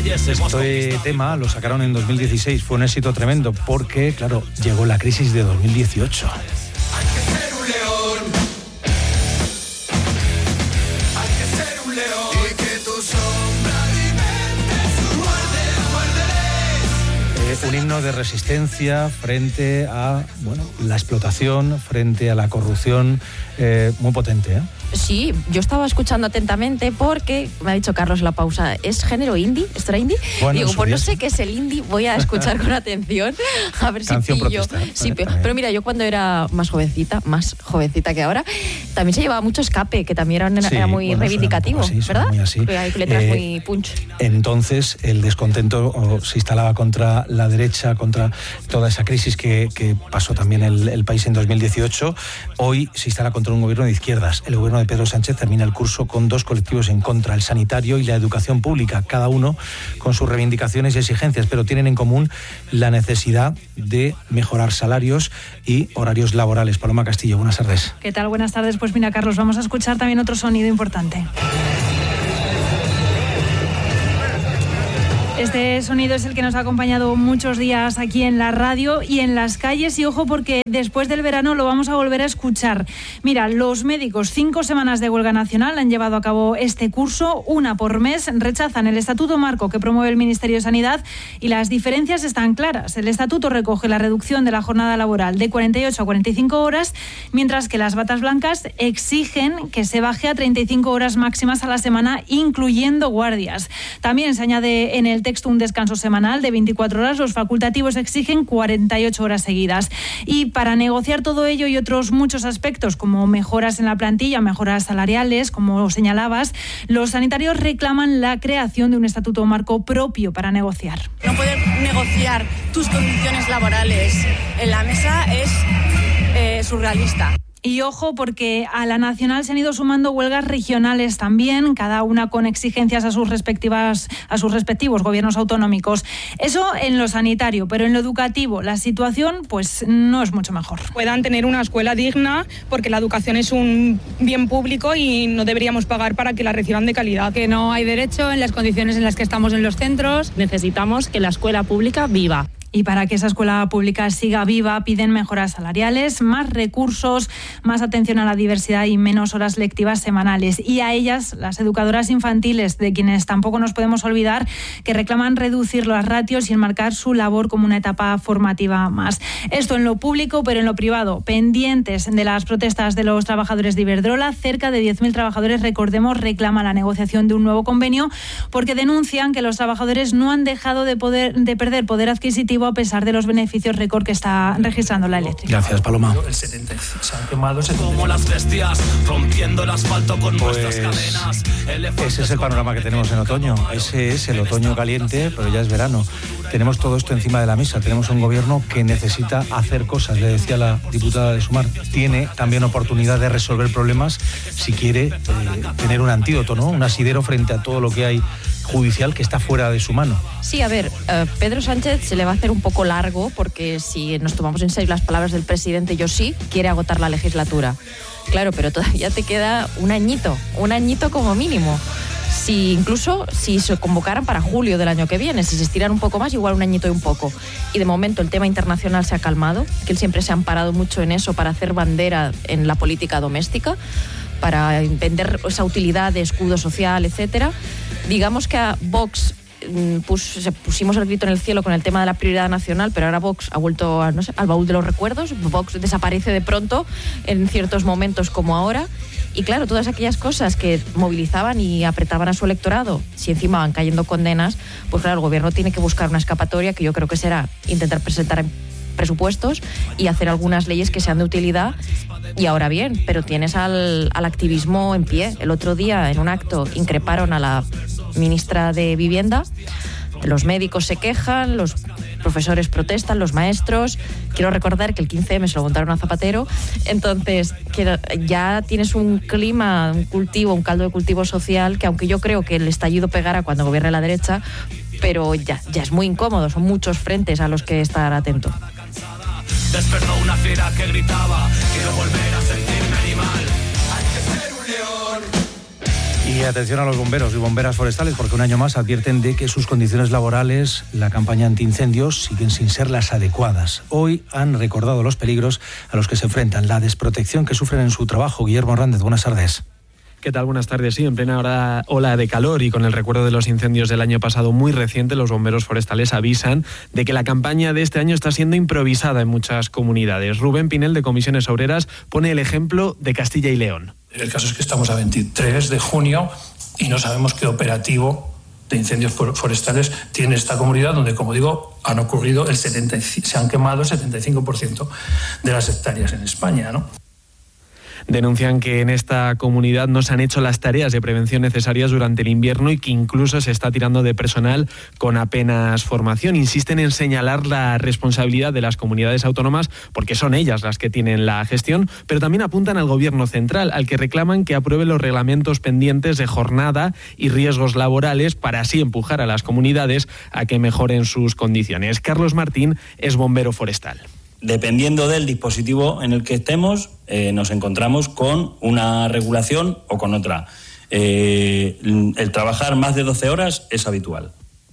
Este tema lo sacaron en 2016, fue un éxito tremendo porque, claro, llegó la crisis de 2018. Hay que ser un león. Hay que ser un león. Y que tu sombra alimente su muerde. Un himno de resistencia frente a la explotación, frente a la corrupción, muy potente, ¿eh? Sí, yo estaba escuchando atentamente porque me ha dicho Carlos en la pausa, ¿es género indie? ¿Esto era indie? Bueno, digo, pues no sé qué es el indie, voy a escuchar con atención, a ver Canción si pillo. protesta. Sí, pero mira, yo cuando era más jovencita que ahora, también se llevaba mucho escape, que también era muy reivindicativo, así, ¿verdad? Muy así. Hay letras muy punch. Entonces, el descontento se instalaba contra la derecha, contra toda esa crisis que pasó también el país en 2018. Hoy se instala contra un gobierno de izquierdas. El gobierno de Pedro Sánchez termina el curso con dos colectivos en contra, el sanitario y la educación pública, cada uno con sus reivindicaciones y exigencias, pero tienen en común la necesidad de mejorar salarios y horarios laborales. Paloma Castillo, buenas tardes. ¿Qué tal? Buenas tardes. Pues mira, Carlos, vamos a escuchar también otro sonido importante. Este sonido es el que nos ha acompañado muchos días aquí en la radio y en las calles, y ojo porque después del verano lo vamos a volver a escuchar. Mira, los médicos, 5 semanas de huelga nacional han llevado a cabo este curso, una por mes, rechazan el estatuto marco que promueve el Ministerio de Sanidad y las diferencias están claras. El estatuto recoge la reducción de la jornada laboral de 48 a 45 horas, mientras que las batas blancas exigen que se baje a 35 horas máximas a la semana, incluyendo guardias. También se añade en el texto un descanso semanal de 24 horas. Los facultativos exigen 48 horas seguidas. Y para negociar todo ello y otros muchos aspectos, como mejoras en la plantilla, mejoras salariales, como señalabas, los sanitarios reclaman la creación de un estatuto marco propio para negociar. No poder negociar tus condiciones laborales en la mesa es surrealista. Y ojo, porque a la nacional se han ido sumando huelgas regionales también, cada una con exigencias a sus respectivos gobiernos autonómicos. Eso en lo sanitario, pero en lo educativo la situación pues no es mucho mejor. Puedan tener una escuela digna, porque la educación es un bien público y no deberíamos pagar para que la reciban de calidad. Que no hay derecho en las condiciones en las que estamos en los centros. Necesitamos que la escuela pública viva. Y para que esa escuela pública siga viva, piden mejoras salariales, más recursos, más atención a la diversidad y menos horas lectivas semanales. Y a ellas, las educadoras infantiles, de quienes tampoco nos podemos olvidar, que reclaman reducir los ratios y enmarcar su labor como una etapa formativa más. Esto en lo público, pero en lo privado, pendientes de las protestas de los trabajadores de Iberdrola, cerca de 10.000 trabajadores, recordemos, reclaman la negociación de un nuevo convenio porque denuncian que los trabajadores no han dejado de perder poder adquisitivo a pesar de los beneficios récord que está registrando la eléctrica. Gracias, Paloma. Se han quemado como las bestias, rompiendo el asfalto con nuestras cadenas. Ese es el panorama que tenemos en otoño. Ese es el otoño caliente, pero ya es verano. Tenemos todo esto encima de la mesa. Tenemos un gobierno que necesita hacer cosas. Le decía la diputada de Sumar, tiene también oportunidad de resolver problemas si quiere tener un antídoto, ¿no? Un asidero frente a todo lo que hay judicial que está fuera de su mano. Sí, a ver, Pedro Sánchez se le va a hacer un poco largo porque si nos tomamos en serio las palabras del presidente, quiere agotar la legislatura. Claro, pero todavía te queda un añito como mínimo. Incluso si se convocaran para julio del año que viene, si se estiran un poco más, igual un añito y un poco. Y de momento el tema internacional se ha calmado, que él siempre se ha amparado mucho en eso para hacer bandera en la política doméstica, para vender esa utilidad de escudo social, etcétera. Digamos que a Vox pusimos el grito en el cielo con el tema de la prioridad nacional, pero ahora Vox ha vuelto al baúl de los recuerdos. Vox desaparece de pronto en ciertos momentos como ahora. Y claro, todas aquellas cosas que movilizaban y apretaban a su electorado, si encima van cayendo condenas, pues claro, el gobierno tiene que buscar una escapatoria, que yo creo que será intentar presentar presupuestos y hacer algunas leyes que sean de utilidad. Y ahora bien, pero tienes al activismo en pie. El otro día, en un acto, increparon a la ministra de Vivienda. Los médicos se quejan, los profesores protestan, los maestros. Quiero recordar que el 15M se lo montaron a Zapatero. Entonces, ya tienes un clima, un caldo de cultivo social, que aunque yo creo que el estallido pegará cuando gobierne la derecha, pero ya es muy incómodo. Son muchos frentes a los que estar atento. Despertó una fiera que gritaba, quiero volver a sentirme animal. Hay que ser un león. Y atención a los bomberos y bomberas forestales, porque un año más advierten de que sus condiciones laborales, la campaña antiincendios, siguen sin ser las adecuadas. Hoy han recordado los peligros a los que se enfrentan, la desprotección que sufren en su trabajo. Guillermo Hernández, buenas tardes. ¿Qué tal? Buenas tardes. Sí, en plena ola de calor y con el recuerdo de los incendios del año pasado muy reciente, los bomberos forestales avisan de que la campaña de este año está siendo improvisada en muchas comunidades. Rubén Pinel, de Comisiones Obreras, pone el ejemplo de Castilla y León. El caso es que estamos a 23 de junio y no sabemos qué operativo de incendios forestales tiene esta comunidad, donde, como digo, se han quemado el 75% de las hectáreas en España, ¿no? Denuncian que en esta comunidad no se han hecho las tareas de prevención necesarias durante el invierno y que incluso se está tirando de personal con apenas formación. Insisten en señalar la responsabilidad de las comunidades autónomas porque son ellas las que tienen la gestión, pero también apuntan al gobierno central, al que reclaman que apruebe los reglamentos pendientes de jornada y riesgos laborales para así empujar a las comunidades a que mejoren sus condiciones. Carlos Martín es bombero forestal. Dependiendo del dispositivo en el que estemos, nos encontramos con una regulación o con otra. El trabajar más de 12 horas es habitual.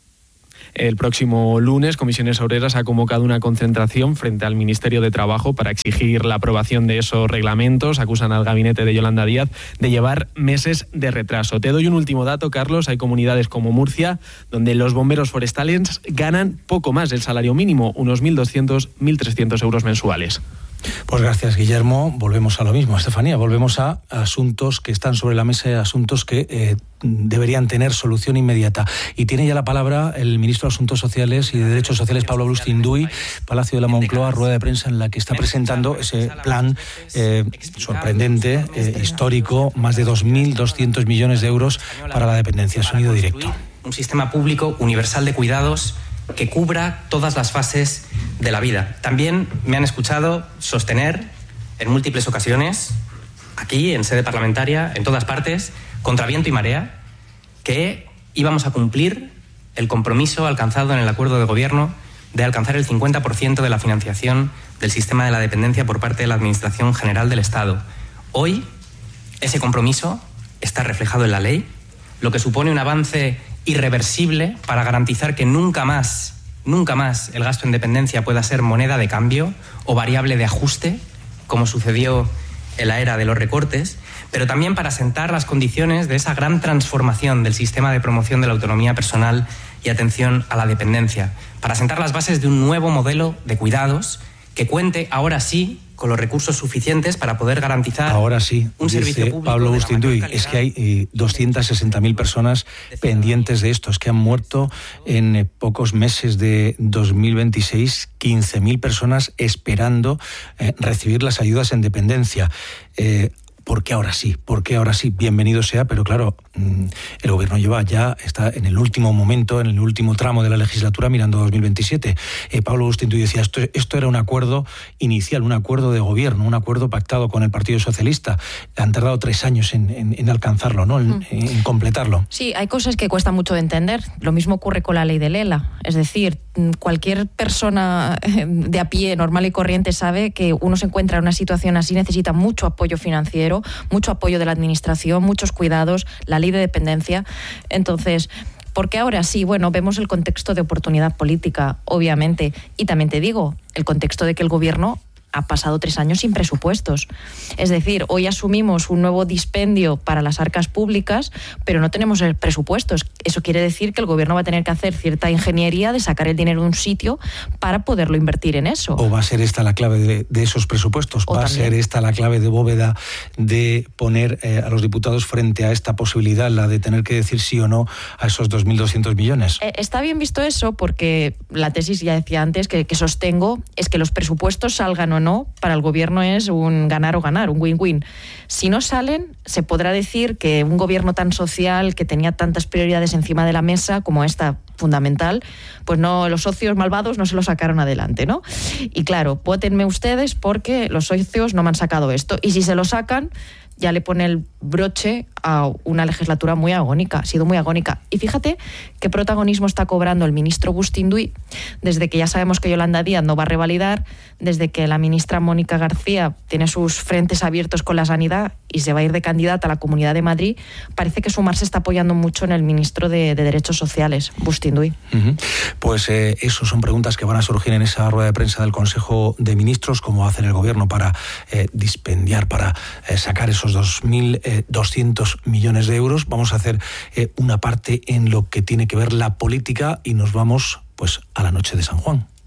El próximo lunes, Comisiones Obreras ha convocado una concentración frente al Ministerio de Trabajo para exigir la aprobación de esos reglamentos. Acusan al gabinete de Yolanda Díaz de llevar meses de retraso. Te doy un último dato, Carlos. Hay comunidades como Murcia, donde los bomberos forestales ganan poco más del salario mínimo, unos 1.200, 1.300 euros mensuales. Pues gracias, Guillermo. Volvemos a lo mismo, Estefanía. Volvemos a asuntos que están sobre la mesa, asuntos que deberían tener solución inmediata. Y tiene ya la palabra el ministro de Asuntos Sociales y de Derechos Sociales, Pablo Agustín-Duy, Palacio de la Moncloa, rueda de prensa en la que está presentando ese plan sorprendente, histórico, más de 2.200 millones de euros para la dependencia. Sonido directo. Un sistema público universal de cuidados que cubra todas las fases de la vida. También me han escuchado sostener en múltiples ocasiones, aquí en sede parlamentaria, en todas partes, contra viento y marea, que íbamos a cumplir el compromiso alcanzado en el acuerdo de gobierno de alcanzar el 50% de la financiación del sistema de la dependencia por parte de la Administración General del Estado. Hoy, ese compromiso está reflejado en la ley, lo que supone un avance irreversible para garantizar que nunca más el gasto en dependencia pueda ser moneda de cambio o variable de ajuste, como sucedió en la era de los recortes, pero también para sentar las condiciones de esa gran transformación del sistema de promoción de la autonomía personal y atención a la dependencia, para sentar las bases de un nuevo modelo de cuidados que cuente ahora sí con los recursos suficientes para poder garantizar un servicio público. Pablo Agustín-Duy, es que hay 260.000 personas pendientes de esto. Es que han muerto en pocos meses de 2026 15.000 personas esperando recibir las ayudas en dependencia. ¿Por qué ahora sí? Bienvenido sea, pero claro, el gobierno está en el último momento, en el último tramo de la legislatura, mirando a 2027. Pablo Agustín-Duy decía, esto era un acuerdo inicial, un acuerdo de gobierno, un acuerdo pactado con el Partido Socialista. Han tardado 3 años en alcanzarlo, ¿no? En completarlo. Sí, hay cosas que cuesta mucho de entender. Lo mismo ocurre con la ley del ELA. Es decir, cualquier persona de a pie, normal y corriente, sabe que uno se encuentra en una situación así, necesita mucho apoyo financiero, mucho apoyo de la administración, muchos cuidados, la ley de dependencia. Entonces, ¿por qué ahora sí? Bueno, vemos el contexto de oportunidad política, obviamente. Y también te digo, el contexto de que el gobierno ha pasado 3 años sin presupuestos. Es decir, hoy asumimos un nuevo dispendio para las arcas públicas, pero no tenemos presupuestos. Eso quiere decir que el gobierno va a tener que hacer cierta ingeniería de sacar el dinero de un sitio para poderlo invertir en eso. ¿O va a ser esta la clave de esos presupuestos? ¿Va a ser esta la clave de bóveda de poner a los diputados frente a esta posibilidad, la de tener que decir sí o no a esos 2.200 millones? Está bien visto eso, porque la tesis, ya decía antes, que sostengo, es que los presupuestos salgan o no, para el gobierno es un ganar o ganar, un win-win. Si no salen, se podrá decir que un gobierno tan social, que tenía tantas prioridades encima de la mesa como esta fundamental, pues no, los socios malvados no se lo sacaron adelante, ¿no? Y claro, vótenme ustedes porque los socios no me han sacado esto. Y si se lo sacan, ya le pone el broche a una legislatura muy agónica, ha sido muy agónica. Y fíjate qué protagonismo está cobrando el ministro Agustín-Duy desde que ya sabemos que Yolanda Díaz no va a revalidar, desde que la ministra Mónica García tiene sus frentes abiertos con la sanidad y se va a ir de candidata a la Comunidad de Madrid, parece que Sumar se está apoyando mucho en el ministro de Derechos Sociales, Bustinduy. Pues eso son preguntas que van a surgir en esa rueda de prensa del Consejo de Ministros, cómo va a hacer el Gobierno para dispendiar, para sacar esos 2.200 millones de euros. Vamos a hacer una parte en lo que tiene que ver la política y nos vamos pues a la noche de San Juan.